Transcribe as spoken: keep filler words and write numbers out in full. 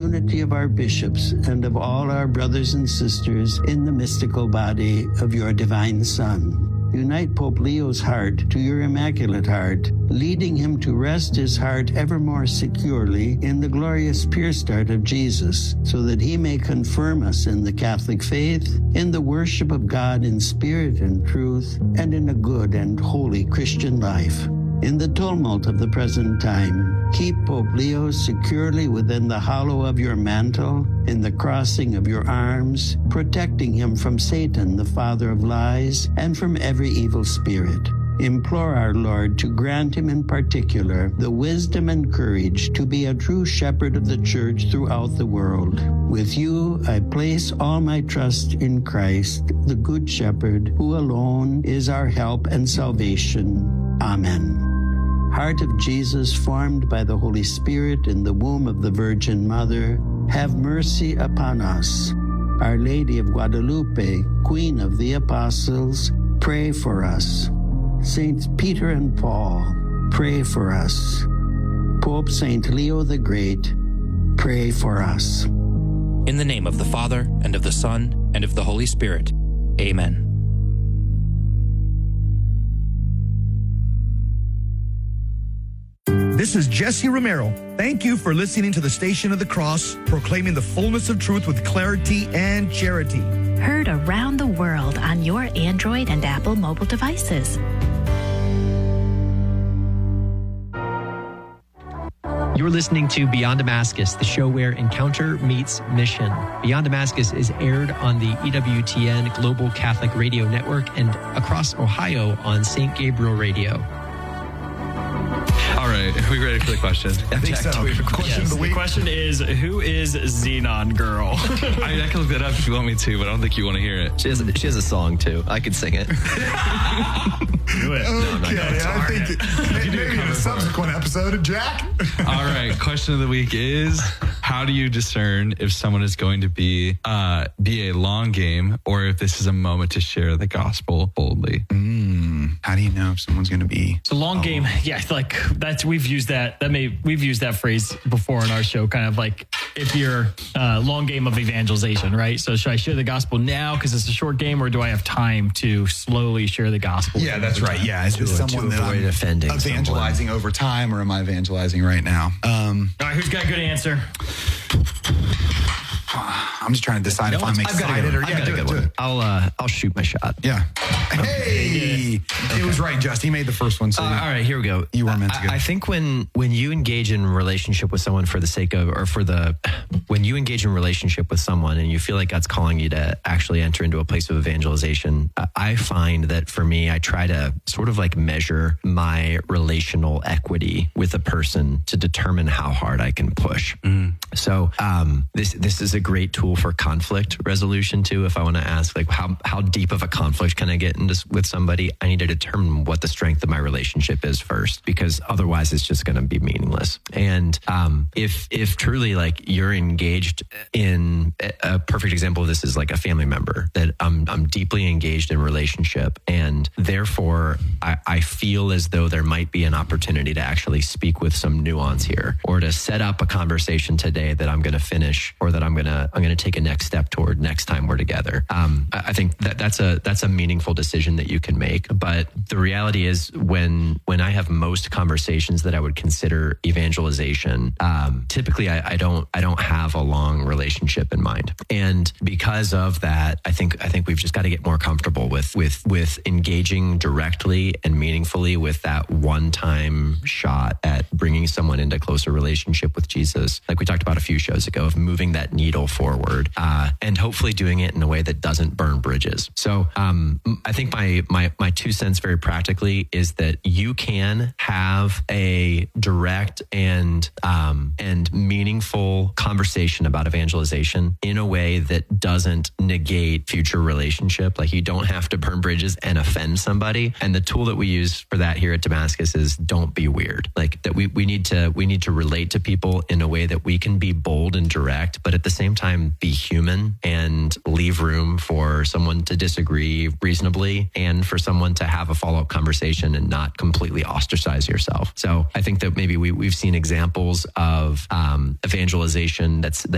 unity of our bishops and of all our brothers and sisters in the mystical body of your divine Son. Unite Pope Leo's heart to your Immaculate Heart, leading him to rest his heart ever more securely in the glorious pure start of Jesus, so that he may confirm us in the Catholic faith, in the worship of God in spirit and truth, and in a good and holy Christian life. In the tumult of the present time, keep Pope Leo securely within the hollow of your mantle, in the crossing of your arms, protecting him from Satan, the father of lies, and from every evil spirit. Implore our Lord to grant him in particular the wisdom and courage to be a true shepherd of the Church throughout the world. With you, I place all my trust in Christ, the Good Shepherd, who alone is our help and salvation. Amen. Heart of Jesus, formed by the Holy Spirit in the womb of the Virgin Mother, have mercy upon us. Our Lady of Guadalupe, Queen of the Apostles, pray for us. Saints Peter and Paul, pray for us. Pope Saint Leo the Great, pray for us. In the name of the Father, and of the Son, and of the Holy Spirit. Amen. This is Jesse Romero. Thank you for listening to the Station of the Cross, proclaiming the fullness of truth with clarity and charity. Heard around the world on your Android and Apple mobile devices. You're listening to Beyond Damascus, the show where encounter meets mission. Beyond Damascus is aired on the E W T N Global Catholic Radio Network and across Ohio on Saint Gabriel Radio. All right, are we ready for the question? I think so. Question Yes, of the week. The question is, who is Xenon Girl? I mean, I can look that up if you want me to, but I don't think you want to hear it. She has a, she has a song too. I could sing it. Do it. Okay, No, no, I think it, maybe do a in cover a for subsequent episode, Jack. All right, question of the week is, how do you discern if someone is going to be uh, be a long game or if this is a moment to share the gospel boldly? Mm, how do you know if someone's going to be? It's a long oh. game. Yeah, like that's we've used that. That may we've used that phrase before in our show. Kind of like if you're uh, long game of evangelization, right? So should I share the gospel now because it's a short game, or do I have time to slowly share the gospel? Yeah, that's right. Yeah, is this To- someone to that avoid I'm offending evangelizing someone. over time, or am I evangelizing right now? Um, All right, who's got a good answer? I'm just trying to decide if I'm I've got a excited good or one. yeah, I've got do a it, good do one. it. I'll uh, I'll shoot my shot. Yeah. Hey, it was right, Just. He made the first one. So Uh, all right, here we go. You were meant to I, go. I think when when you engage in relationship with someone for the sake of, or for the, when you engage in relationship with someone and you feel like God's calling you to actually enter into a place of evangelization, I- I find that for me, I try to sort of like measure my relational equity with a person to determine how hard I can push. Mm. So um, this this is a great tool for conflict resolution too. If I want to ask, like, how how deep of a conflict can I get into s- with somebody? I need to determine what the strength of my relationship is first, because otherwise it's just going to be meaningless. And um, if if truly like you're engaged in a perfect example of this is like a family member that I'm I'm deeply engaged in relationship, and therefore I, I feel as though there might be an opportunity to actually speak with some nuance here, or to set up a conversation today that I'm going to finish, or that I'm going to I'm going to take a next step toward next time we're together. Um, I I think that that's a that's a meaningful decision that you can make. But the reality is, when when I have most conversations that I would consider evangelization, um, typically I, I don't I don't have a long relationship in mind, and because of that, I think I think we've just got to get more comfortable with with with engaging directly and meaningfully with that one time shot at bringing someone into closer relationship with Jesus, like we talked about a few shows ago, of moving that needle forward, uh, and hopefully doing it in a way that doesn't burn bridges. So um, I think my my my two cents very practically is that you can have a direct and um, and meaningful conversation about evangelization in a way that doesn't negate future relationship. Like, you don't have to burn bridges and offend somebody. And the tool that we use for that here at Damascus is don't be weird. Like, that we we need to we need to relate to people in a way that we can be bold and direct, but at the same time be human and leave room for someone to disagree reasonably and for someone to have a follow-up conversation and not completely ostracize yourself. So I think that maybe we, we've seen examples of um, evangelization that's